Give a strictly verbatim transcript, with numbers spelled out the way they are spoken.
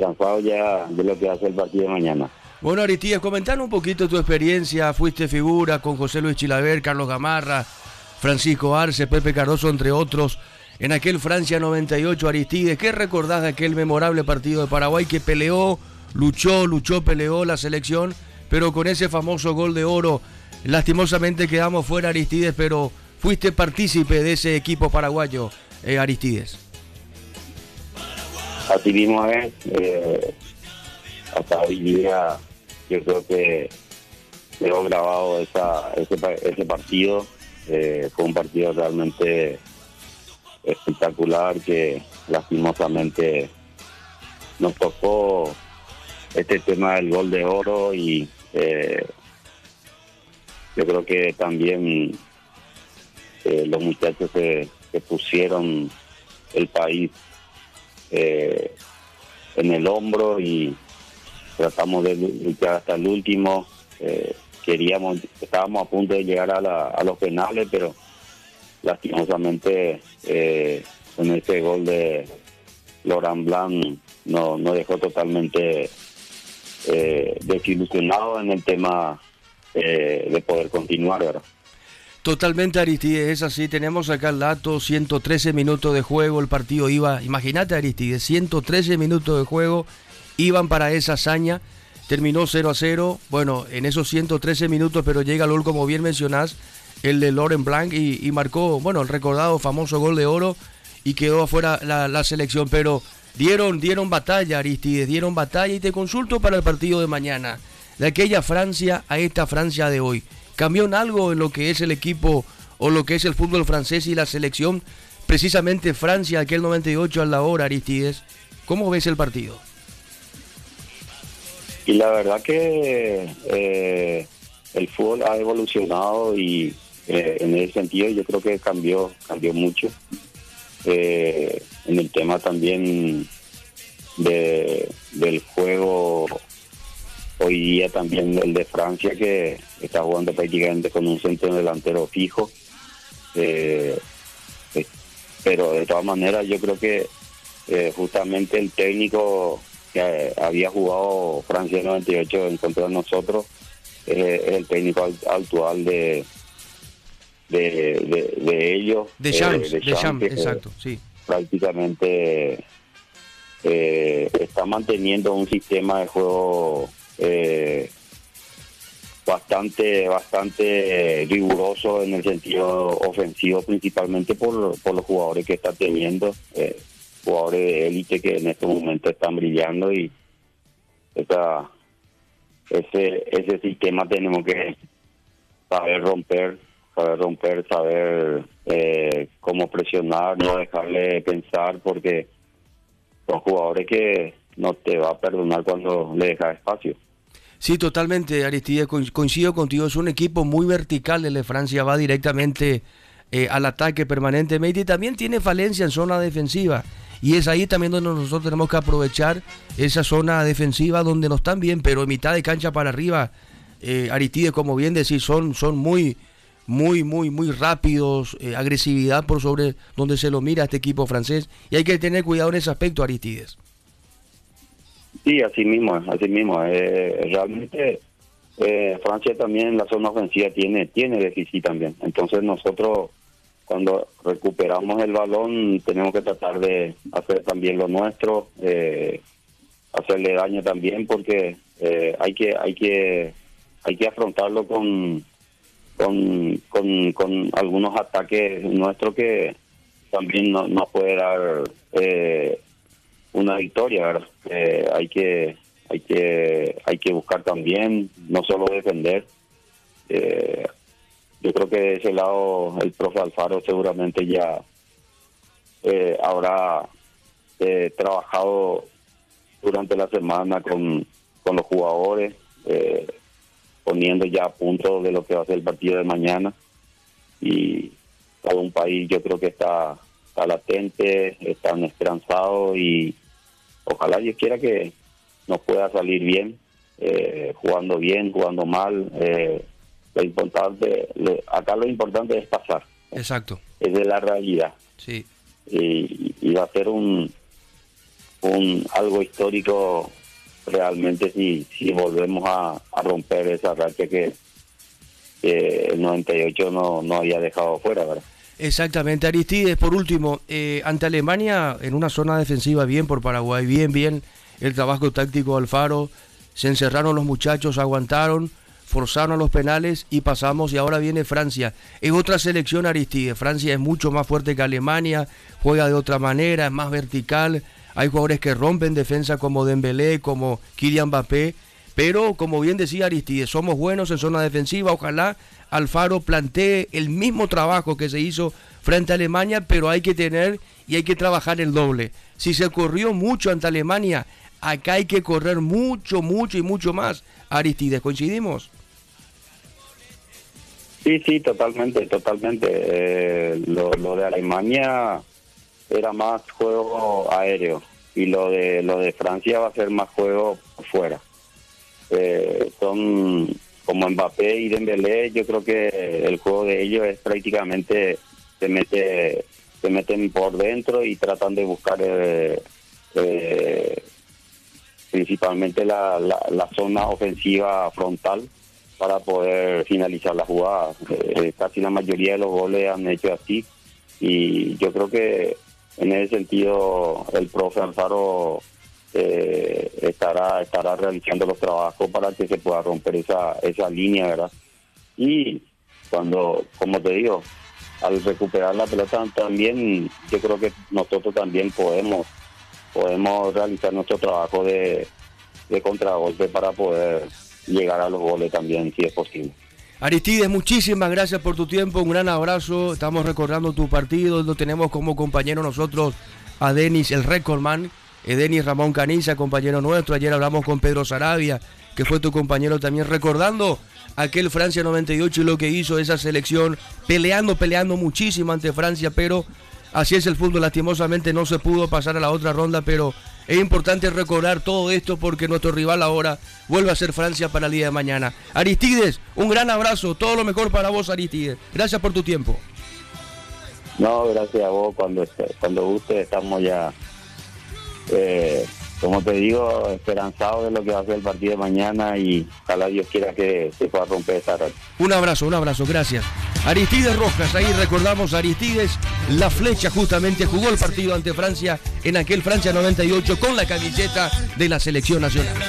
esperanzado ya de lo que hace el partido de mañana. Bueno, Aristides, comentanos un poquito tu experiencia. Fuiste figura con José Luis Chilaver, Carlos Gamarra, Francisco Arce, Pepe Cardoso, entre otros, en aquel Francia noventa y ocho. Aristides, ¿qué recordás de aquel memorable partido de Paraguay que peleó, luchó, luchó, peleó la selección, pero con ese famoso gol de oro, lastimosamente quedamos fuera, Aristides, pero fuiste partícipe de ese equipo paraguayo, eh, Aristides? Así mismo es, eh, hasta hoy día yo creo que quedó grabado esa, ese, ese partido. Eh, fue un partido realmente espectacular que lastimosamente nos tocó este tema del gol de oro y eh, yo creo que también eh, los muchachos se, se pusieron el país eh, en el hombro y tratamos de luchar hasta el último. Eh, queríamos, estábamos a punto de llegar a, la, a los penales, pero lastimosamente eh, con ese gol de Laurent Blanc no, no dejó totalmente eh, desilusionado en el tema eh, de poder continuar, ¿verdad? Totalmente, Aristides, es así. Tenemos acá el dato, ciento trece minutos de juego, el partido iba, imagínate, Aristides, ciento trece minutos de juego, iban para esa hazaña, terminó cero a cero, bueno, en esos ciento trece minutos, pero llega el gol, como bien mencionás, el de Laurent Blanc, y, y marcó, bueno, el recordado famoso gol de oro, y quedó afuera la, la selección, pero dieron, dieron batalla, Aristides, dieron batalla, y te consulto para el partido de mañana, de aquella Francia a esta Francia de hoy. ¿Cambió en algo en lo que es el equipo o lo que es el fútbol francés y la selección? Precisamente Francia, aquel noventa y ocho a la hora, Aristides. ¿Cómo ves el partido? Y la verdad que eh, el fútbol ha evolucionado y eh, en ese sentido yo creo que cambió, cambió mucho. Eh, en el tema también de, del juego. Hoy día también el de Francia, que está jugando prácticamente con un centro delantero fijo. Eh, eh, pero de todas maneras yo creo que eh, justamente el técnico que eh, había jugado Francia en noventa y ocho en contra de nosotros eh, es el técnico actual de de, de, de ellos. Deschamps, eh, Deschamps, exacto, sí. Prácticamente eh, está manteniendo un sistema de juego Eh, bastante bastante riguroso en el sentido ofensivo, principalmente por, por los jugadores que está teniendo, eh, jugadores de élite que en este momento están brillando, y esa, ese ese sistema tenemos que saber romper, saber romper, saber eh, cómo presionar, no dejarle pensar, porque son jugadores que no te va a perdonar cuando le dejas espacio. Sí, totalmente, Aristides, coincido contigo, es un equipo muy vertical, el de Francia va directamente eh, al ataque permanentemente, y también tiene falencia en zona defensiva, y es ahí también donde nosotros tenemos que aprovechar esa zona defensiva donde no están bien, pero en mitad de cancha para arriba, eh, Aristides, como bien decís, son, son muy, muy, muy, muy rápidos, eh, agresividad por sobre donde se lo mira a este equipo francés, y hay que tener cuidado en ese aspecto, Aristides. Sí, así mismo, así mismo. Eh, realmente eh, Francia también en la zona ofensiva tiene tiene déficit también. Entonces nosotros cuando recuperamos el balón tenemos que tratar de hacer también lo nuestro, eh, hacerle daño también, porque eh, hay que hay que hay que afrontarlo con con con, con algunos ataques nuestros que también nos no puede dar eh, una victoria, ¿verdad? Eh, hay que hay que hay que buscar también, no solo defender. Eh, yo creo que de ese lado el profe Alfaro seguramente ya eh, habrá eh, trabajado durante la semana con, con los jugadores, eh, poniendo ya a punto de lo que va a ser el partido de mañana, y todo un país yo creo que está, está latente, están esperanzados, y ojalá Dios quiera que nos pueda salir bien, eh, jugando bien, jugando mal. Eh, lo importante, lo, acá lo importante es pasar. Exacto. Es de la realidad. Sí. Y, y va a ser un un algo histórico realmente si, si volvemos a, a romper esa racha que, que el noventa y ocho no, no había dejado fuera, ¿verdad? Exactamente, Aristides, por último, eh, ante Alemania en una zona defensiva bien por Paraguay, bien, bien el trabajo táctico de Alfaro, se encerraron los muchachos, aguantaron, forzaron los penales y pasamos, y ahora viene Francia. Es otra selección, Aristides. Francia es mucho más fuerte que Alemania, juega de otra manera, es más vertical, hay jugadores que rompen defensa como Dembélé, como Kylian Mbappé, pero como bien decía Aristides, somos buenos en zona defensiva. Ojalá Alfaro plantee el mismo trabajo que se hizo frente a Alemania, pero hay que tener y hay que trabajar el doble. Si se corrió mucho ante Alemania, acá hay que correr mucho, mucho y mucho más. Aristides, ¿coincidimos? Sí, sí, totalmente, totalmente. Eh, lo, lo de Alemania era más juego aéreo y lo de lo de Francia va a ser más juego por fuera. Eh, son como Mbappé y Dembélé, yo creo que el juego de ellos es prácticamente se mete se meten por dentro y tratan de buscar eh, eh, principalmente la, la, la zona ofensiva frontal para poder finalizar la jugada. Eh, casi la mayoría de los goles han hecho así y yo creo que en ese sentido el profe Alfaro eh, estará estará realizando los trabajos para que se pueda romper esa esa línea, ¿verdad? Y cuando, como te digo, al recuperar la pelota también, yo creo que nosotros también podemos podemos realizar nuestro trabajo de, de contragolpe para poder llegar a los goles también, si es posible. Aristides, muchísimas gracias por tu tiempo, un gran abrazo. Estamos recordando tu partido, lo tenemos como compañero nosotros a Denis, el recordman, eh, Denis Ramón Caniza, compañero nuestro. Ayer hablamos con Pedro Sarabia, que fue tu compañero también, recordando aquel Francia noventa y ocho y lo que hizo esa selección, peleando, peleando muchísimo ante Francia, pero así es el fútbol, lastimosamente no se pudo pasar a la otra ronda, pero es importante recordar todo esto porque nuestro rival ahora vuelve a ser Francia para el día de mañana. Aristides, un gran abrazo, todo lo mejor para vos, Aristides. Gracias por tu tiempo. No, gracias a vos, cuando, cuando guste estamos ya, eh, como te digo, esperanzados de lo que va a ser el partido de mañana y ojalá Dios quiera que se pueda romper esa racha. Un abrazo, un abrazo, gracias. Aristides Rojas, ahí recordamos a Aristides, la flecha justamente jugó el partido ante Francia en aquel Francia noventa y ocho con la camiseta de la selección nacional.